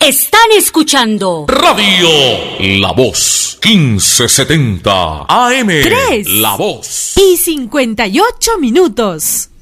Están escuchando Radio La Voz 1570 AM. 3 La Voz y 58 minutos.